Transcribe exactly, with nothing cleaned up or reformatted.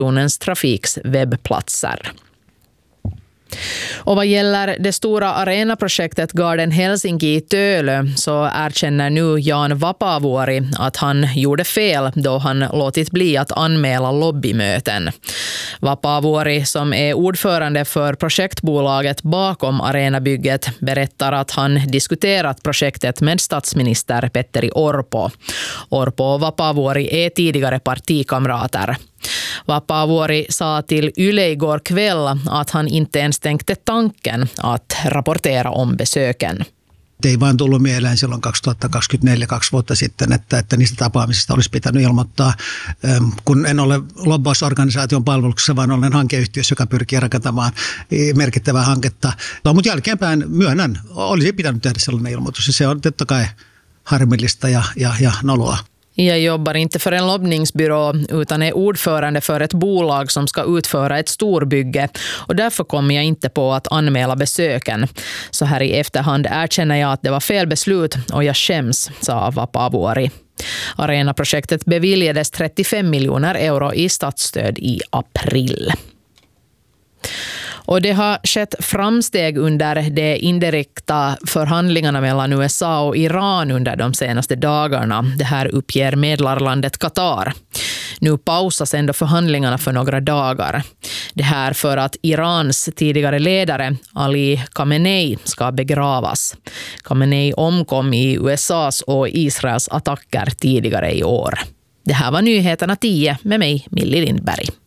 Trafiks webbplatser. Och vad gäller det stora arenaprojektet Garden Helsinki i Tölö så erkänner nu Jan Vapaavuori att han gjorde fel då han låtit bli att anmäla lobbymöten. Vapaavuori, som är ordförande för projektbolaget bakom arenabygget, berättar att han diskuterat projektet med statsminister Petteri Orpo. Orpo och Vapaavuori är tidigare partikamrater. Vapaavuori sa till Yle igår kväll att han inte ens tänkte tanken att rapportera om besöken. Ei vaan tullut mieleen silloin kaksituhattakaksikymmentäneljä, kaksi vuotta sitten, että, että niistä tapaamisista olisi pitänyt ilmoittaa, kun en ole lobbausorganisaation palveluksessa, vaan olen hankeyhtiössä, joka pyrkii rakentamaan merkittävää hanketta. No, mutta jälkeenpäin myönnän, olisi pitänyt tehdä sellainen ilmoitus, ja se on totta kai harmillista ja, ja, ja noloa. Jag jobbar inte för en lobbningsbyrå utan är ordförande för ett bolag som ska utföra ett storbygge och därför kommer jag inte på att anmäla besöken. Så här i efterhand erkänner jag att det var fel beslut och jag skäms, sa Vapaavuori. Arenaprojektet beviljades trettiofem miljoner euro i statsstöd i april. Och det har skett framsteg under de indirekta förhandlingarna mellan U S A och Iran under de senaste dagarna. Det här uppger medlarlandet Qatar. Nu pausas ändå förhandlingarna för några dagar. Det här för att Irans tidigare ledare Ali Khamenei ska begravas. Khamenei omkom i U S A:s och Israels attacker tidigare i år. Det här var nyheterna tio med mig, Millie Lindberg.